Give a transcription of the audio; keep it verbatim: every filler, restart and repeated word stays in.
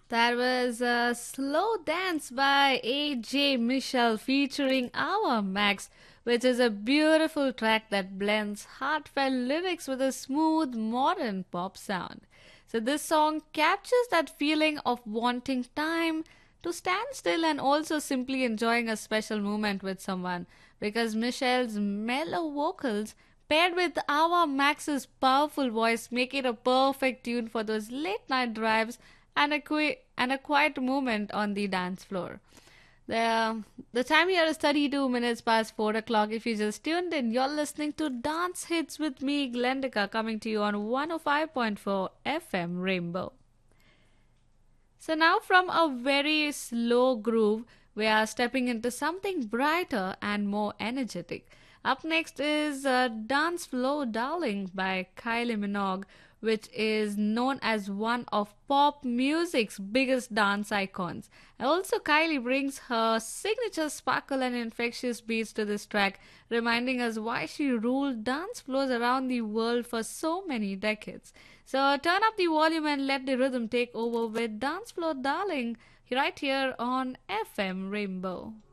That was a slow dance by A J Michelle featuring Our Max, which is a beautiful track that blends heartfelt lyrics with a smooth modern pop sound. So, this song captures that feeling of wanting time to stand still and also simply enjoying a special moment with someone because Michelle's mellow vocals paired with our Max's powerful voice make it a perfect tune for those late night drives and a, qui- and a quiet moment on the dance floor. The, the time here is thirty-two minutes past four o'clock. If you just tuned in, you're listening to Dance Hits with me, Glendika, coming to you on one oh five point four F M Rainbow. So now from a very slow groove, we are stepping into something brighter and more energetic. Up next is uh, Dance Flow Darling by Kylie Minogue, which is known as one of pop music's biggest dance icons. Also, Kylie brings her signature sparkle and infectious beats to this track, reminding us why she ruled dance floors around the world for so many decades. So turn up the volume and let the rhythm take over with Dance Floor Darling right here on F M Rainbow.